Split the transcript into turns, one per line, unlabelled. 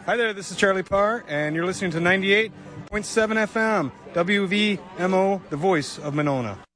Hi there, this is Charlie Parr, and you're listening to 98.7 FM, WVMO, the voice of Monona.